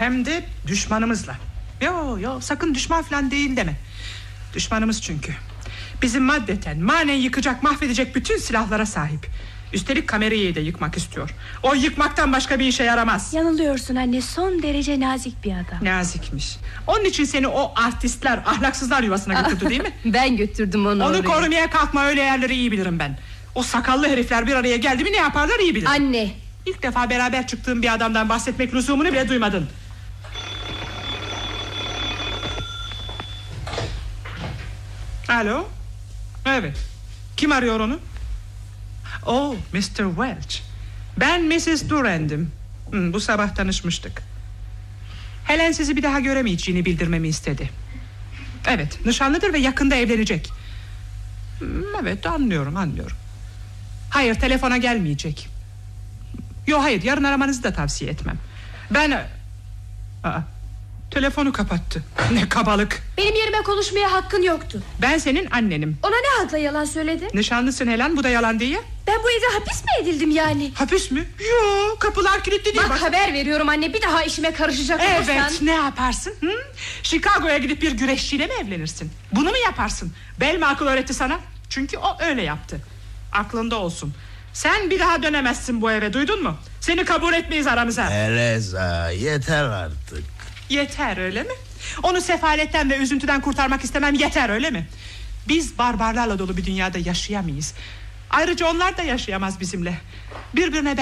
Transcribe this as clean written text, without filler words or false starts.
Hem de düşmanımızla. Yo sakın düşman falan değil deme. Düşmanımız çünkü. Bizi maddeten, manen yıkacak, mahvedecek bütün silahlara sahip. Üstelik kamerayı da yıkmak istiyor. O yıkmaktan başka bir işe yaramaz. Yanılıyorsun anne, son derece nazik bir adam. Nazikmiş. Onun için seni o artistler, ahlaksızlar yuvasına götürdü değil mi? Ben götürdüm onu oraya. Korumaya kalkma, öyle yerleri iyi bilirim ben. O sakallı herifler bir araya geldi mi ne yaparlar iyi bilirim. Anne, İlk defa beraber çıktığım bir adamdan bahsetmek lüzumunu bile duymadın. Alo? Evet. Kim arıyor onu? Oh, Mr. Welch. Ben Mrs. Durand'im. Bu sabah tanışmıştık. Helen sizi bir daha göremeyeceğini bildirmemi istedi. Evet, nişanlıdır ve yakında evlenecek. Evet, anlıyorum. Hayır, telefona gelmeyecek. Hayır, yarın aramanızı da tavsiye etmem. Telefonu kapattı. Ne kabalık. benim yerime konuşmaya hakkın yoktu. Ben senin annenim. Ona ne hakla yalan söyledin? Nişanlısın Helen, bu da yalan değil ya. Ben bu evde hapis mi edildim yani? Hapis mi? Yo, kapılar kilitli değil. Bak haber veriyorum anne, bir daha işime karışacak olursan. Evet, ne yaparsın? Chicago'ya gidip bir güreşçiyle mi evlenirsin? Bunu mu yaparsın? Bel mi akıl öğretti sana? Çünkü o öyle yaptı. Aklında olsun. Sen bir daha dönemezsin bu eve, duydun mu? Seni kabul etmeyiz aramıza. Teresa, yeter artık. Yeter öyle mi? Onu sefaletten ve üzüntüden kurtarmak istemem, yeter öyle mi? Biz barbarlarla dolu bir dünyada yaşayamayız. Ayrıca onlar da yaşayamaz bizimle. Birbirine